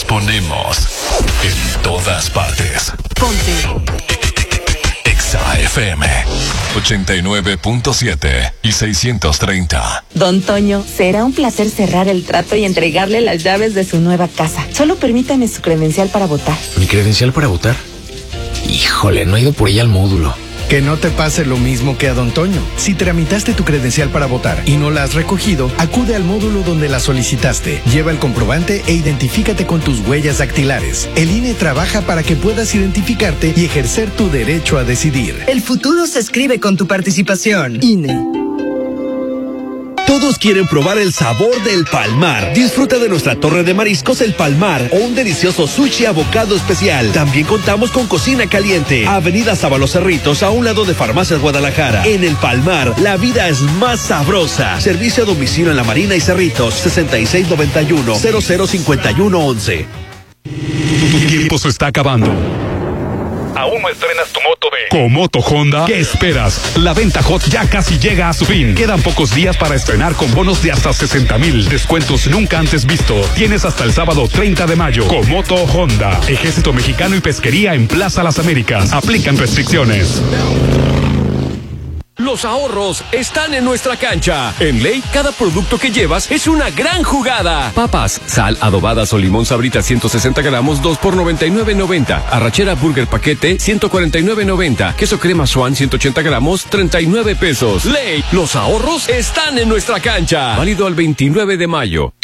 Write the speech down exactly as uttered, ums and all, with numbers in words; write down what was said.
ponemos en todas partes. Ponte Exa F M ochenta y nueve punto siete y seiscientos treinta. Don Toño, será un placer cerrar el trato y entregarle las llaves de su nueva casa. Solo permítame su credencial para votar. ¿Mi credencial para votar? Híjole, no he ido por ella al módulo. Que no te pase lo mismo que a Don Toño. Si tramitaste tu credencial para votar y no la has recogido, acude al módulo donde la solicitaste. Lleva el comprobante e identifícate con tus huellas dactilares. El I N E trabaja para que puedas identificarte y ejercer tu derecho a decidir. El futuro se escribe con tu participación. I N E. Todos quieren probar el sabor del Palmar. Disfruta de nuestra torre de mariscos El Palmar o un delicioso sushi abocado especial. También contamos con cocina caliente. Avenida Sábalo Cerritos, a un lado de Farmacias Guadalajara. En El Palmar, la vida es más sabrosa. Servicio a domicilio en La Marina y Cerritos, sesenta y seis noventa y uno, cero cero cincuenta y uno once. Tu tiempo se está acabando. ¿Aún no estrenas tu moto de Comoto Honda? ¿Qué esperas? La venta Hot ya casi llega a su fin. Quedan pocos días para estrenar con bonos de hasta sesenta mil. Descuentos nunca antes visto. Tienes hasta el sábado treinta de mayo. Comoto Honda. Ejército Mexicano y Pesquería en Plaza Las Américas. Aplican restricciones. Los ahorros están en nuestra cancha. En Ley, cada producto que llevas es una gran jugada. Papas, sal, adobadas o limón Sabrita ciento sesenta gramos, dos por noventa y nueve noventa. Arrachera Burger Paquete, ciento cuarenta y nueve noventa. Queso crema Swan, ciento ochenta gramos, treinta y nueve pesos. Ley, los ahorros están en nuestra cancha. Válido al veintinueve de mayo.